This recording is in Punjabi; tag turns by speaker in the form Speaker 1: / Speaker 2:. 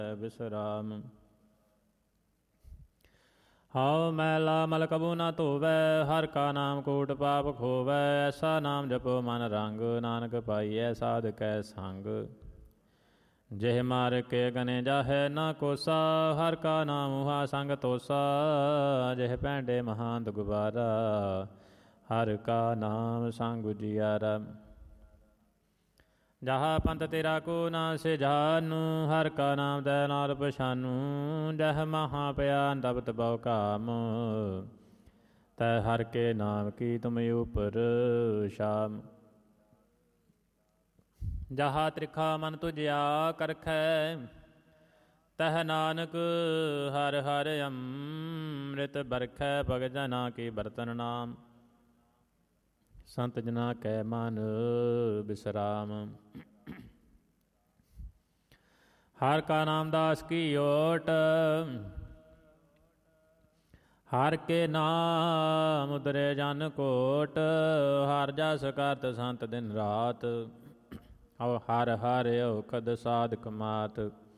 Speaker 1: ਵਿਸਰਾਮ। ਹਉ ਮੈਲਾ ਮਲ ਕਬੂ ਨਾ ਧੋਵੈ, ਹਰਿ ਕਾ ਨਾਮ ਕੋਟ ਪਾਪ ਖੋਵੈ। ਐਸਾ ਨਾਮ ਜਪੋ ਮਨ ਰੰਗ, ਨਾਨਕ ਪਾਈਐ ਸਾਧ ਕੈ ਸੰਗ। ਜਿਹ ਮਾਰ ਕੇ ਗਨੇ ਜਾਹੈ ਨਾ ਕੋਸਾ, ਹਰਿ ਕਾ ਨਾਮ ਉਹਾ ਸੰਗ ਤੋਸਾ। ਜਿਹ ਪੈਂਡੇ ਮਹਾਂਤ ਗੁਬਾਰਾ, ਹਰਿ ਕਾ ਨਾਮ ਸੰਗ ਉਜਿਆਰਾ। ਜਹਾ ਪੰਥ ਤੇਰਾ ਕੋ ਨਾ ਸਿਜਾਨੂ, ਹਰਿ ਕਾ ਨਾਮ ਦੈ ਨਾਲ ਪਛਾਨੂ। ਜਹ ਮਹਾ ਪਿਆ ਤਪਤ ਬਹੁ ਕਾਮ, ਤੈ ਹਰਿ ਕੇ ਨਾਮ ਕੀ ਤੁਮ ਉਪਰ ਸ਼ਾਮ। ਜਹਾ ਤ੍ਰਿਖਾ ਮਨ ਤੁਜਿਆ ਕਰਖੈ, ਤਹ ਨਾਨਕ ਹਰਿ ਹਰਿ ਅੰਮ੍ਰਿਤ ਬਰਖੈ। ਭਗਤ ਜਨਾ ਕੀ ਬਰਤਨ ਨਾਮ, ਸੰਤ ਜਨਾ ਕੈ ਮਨ ਬਿਸਰਾਮ। ਹਰਿ ਕਾ ਨਾਮ ਦਾਸ ਕੀ ਓਟ, ਹਰਿ ਕੇ ਨਾਮ ਉਦਰੇ ਜਨ ਕੋਟ। ਹਰਿ ਜਸ ਕਰਤ ਸੰਤ ਦਿਨ ਰਾਤ, ਹਰਿ ਹਰਿ ਔਖਦ ਸਾਧਕ ਮਾਤ।